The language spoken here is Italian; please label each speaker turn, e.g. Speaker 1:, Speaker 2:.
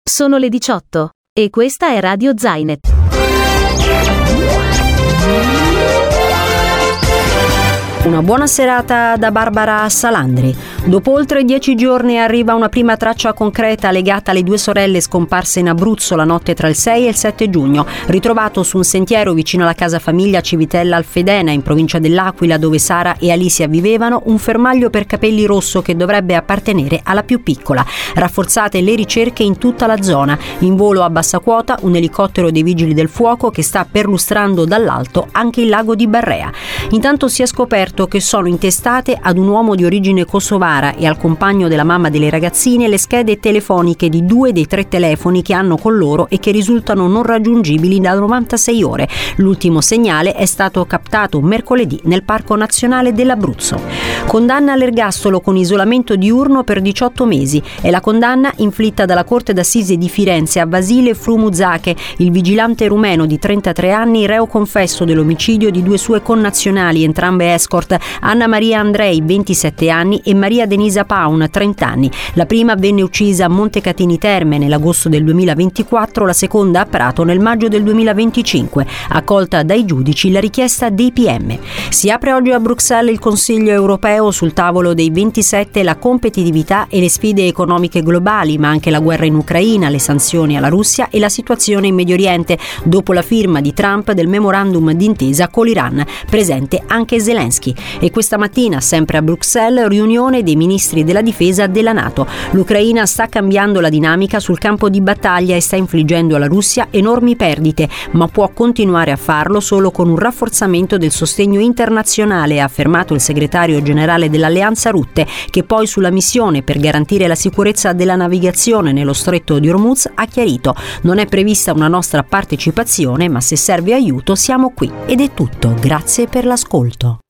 Speaker 1: Sono le 18 e questa è Radio Zainet.
Speaker 2: Una buona serata da Barbara Salandri. Dopo oltre 10 giorni arriva una prima traccia concreta legata alle due sorelle scomparse in Abruzzo la notte tra il 6 e il 7 giugno. Ritrovato su un sentiero vicino alla casa famiglia Civitella Alfedena, in provincia dell'Aquila, dove Sara e Alicia vivevano, un fermaglio per capelli rosso che dovrebbe appartenere alla più piccola. Rafforzate le ricerche in tutta la zona. In volo a bassa quota un elicottero dei Vigili del Fuoco che sta perlustrando dall'alto anche il lago di Barrea. Intanto si è scoperto che sono intestate ad un uomo di origine kosovara e al compagno della mamma delle ragazzine le schede telefoniche di 2 dei 3 telefoni che hanno con loro e che risultano non raggiungibili da 96 ore. L'ultimo segnale è stato captato mercoledì nel Parco Nazionale dell'Abruzzo. Condanna all'ergastolo con isolamento diurno per 18 mesi. È la condanna inflitta dalla Corte d'Assise di Firenze a Vasile Frumuzake, il vigilante rumeno di 33 anni, reo confesso dell'omicidio di 2 sue connazionali, entrambe escort, Anna Maria Andrei, 27 anni, e Maria Denisa Paun, 30 anni. La prima venne uccisa a Montecatini Terme nell'agosto del 2024, la seconda a Prato nel maggio del 2025. Accolta dai giudici la richiesta dei PM. Si apre oggi a Bruxelles il Consiglio europeo, sul tavolo dei 27 la competitività e le sfide economiche globali, ma anche la guerra in Ucraina, le sanzioni alla Russia e la situazione in Medio Oriente, dopo la firma di Trump del memorandum d'intesa con l'Iran. Presente anche Zelensky. E questa mattina, sempre a Bruxelles, riunione dei ministri della difesa della NATO. L'Ucraina sta cambiando la dinamica sul campo di battaglia e sta infliggendo alla Russia enormi perdite, ma può continuare a farlo solo con un rafforzamento del sostegno internazionale, ha affermato il segretario generale dell'Alleanza Rutte, che poi sulla missione per garantire la sicurezza della navigazione nello stretto di Hormuz ha chiarito: non è prevista una nostra partecipazione, ma se serve aiuto siamo qui. Ed è tutto, grazie per l'ascolto.